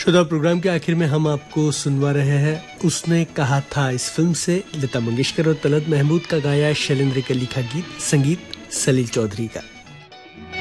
श्रोता, प्रोग्राम के आखिर में हम आपको सुनवा रहे हैं उसने कहा था इस फिल्म से लता मंगेशकर और तलत महमूद का गाया शैलेंद्र का लिखा गीत, संगीत सलील चौधरी का।